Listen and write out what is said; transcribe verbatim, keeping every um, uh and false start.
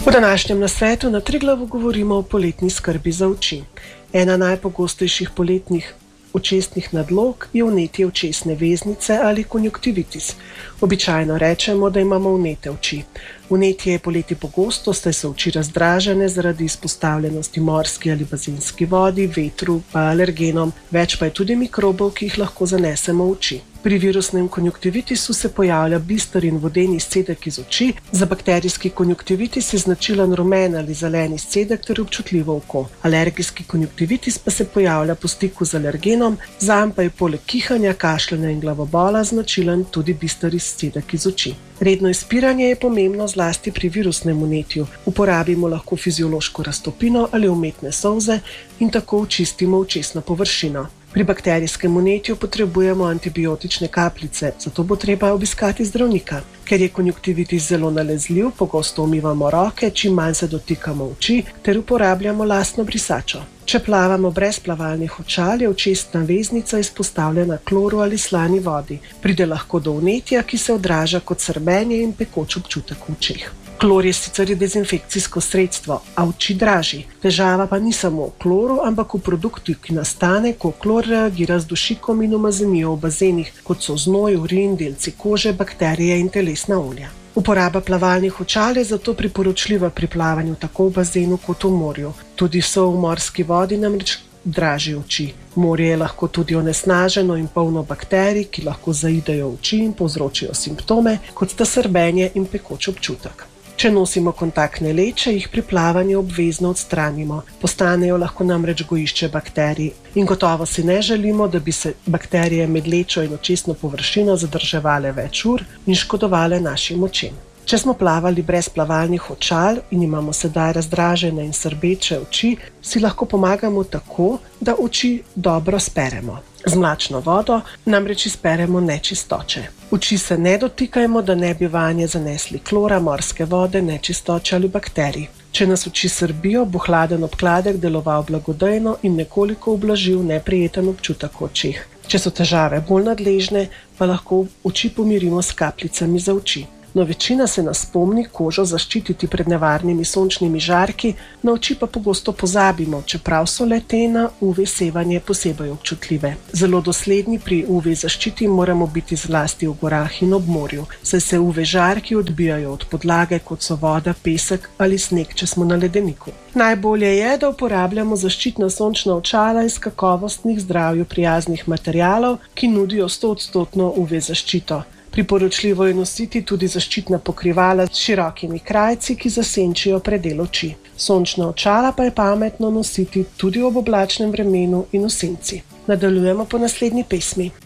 V današnjem nasvetu na Triglavu govorimo o poletni skrbi za oči. Ena najpogostejših poletnih očesnih nadlog je vnetje očesne veznice ali konjunktivitis. Običajno rečemo, da imamo vnete oči. Vnetje je poleti pogosto, saj so oči razdražene zaradi izpostavljenosti morski ali bazenski vodi, vetru pa alergenom, več pa je tudi mikrobov, ki jih lahko zanesemo v oči. Pri virusnem konjunktivitisu se pojavlja bister in vodeni izcedek iz oči, za bakterijski konjunktivitis je značilen rumen ali zelen izcedek ter občutljivo oko. Alergijski konjunktivitis pa se pojavlja po stiku z alergenom, zanj pa je poleg kihanja, kašljanja in glavobola značilen tudi bister izcedek iz oči. Redno izpiranje je pomembno zlasti pri virusnem vnetju. Uporabimo lahko fiziološko raztopino ali umetne solze in tako očistimo očesno površino. Pri bakterijskem vnetju potrebujemo antibiotične kapljice, zato bo treba obiskati zdravnika. Ker je konjunktivitis zelo nalezljiv, pogosto umivamo roke, čim manj se dotikamo oči ter uporabljamo lastno brisačo. Če plavamo brez plavalnih očal, je očesna veznica izpostavljena kloru ali slani vodi. Pride lahko do vnetja, ki se odraža kot srbenje in pekoč občutek v očeh. Klor je sicer dezinfekcijsko sredstvo, a oči draži. Težava pa ni samo v kloru, ampak v produktu, ki nastane, ko klor reagira z dušikom in umazanijo v bazenih, kot so znoj, urin, delci kože, bakterije in telesna olja. Uporaba plavalnih očal je zato priporočljiva pri plavanju tako v bazenu kot v morju. Tudi so v morski vodi namreč draži oči. Morje je lahko tudi onesnaženo in polno bakterij, ki lahko zaidejo v oči in povzročijo simptome, kot sta srbenje in pekoč občutek. Če nosimo kontaktne leče, jih pri plavanju obvezno odstranimo. Postanejo lahko namreč gojišče bakterij. In gotovo si ne želimo, da bi se bakterije med lečo in očesno površino zadrževale več ur in škodovale našim očem. Če smo plavali brez plavalnih očal in imamo sedaj razdražene in srbeče oči, si lahko pomagamo tako, da oči dobro speremo. Z mlačno vodo namreč izperemo nečistoče. Oči se ne dotikajmo, da ne bi vanje zanesli klora, morske vode, nečistoče ali bakterij. Če nas oči srbijo, bo hladen obkladek deloval blagodejno in nekoliko ublažil neprijeten občutek v očeh. Če so težave bolj nadležne, pa lahko oči pomirimo s kapljicami za oči. No, večina se nas spomni kožo zaščititi pred nevarnimi sončnimi žarki, na oči pa pogosto pozabimo, čeprav so le te na U V sevanje posebej občutljive. Zelo dosledni pri U V zaščiti moramo biti zlasti v gorah in ob morju, saj se U V žarki odbijajo od podlage, kot so voda, pesek ali sneg, če smo na ledeniku. Najbolje je, da uporabljamo zaščitna sončna očala iz kakovostnih, zdravju prijaznih materialov, ki nudijo stoodstotno U V zaščito. Priporočljivo je nositi tudi zaščitna pokrivala s širokimi krajci, ki zasenčijo predel oči. Sončna očala pa je pametno nositi tudi ob oblačnem vremenu in v senci. Nadaljujemo po naslednji pesmi.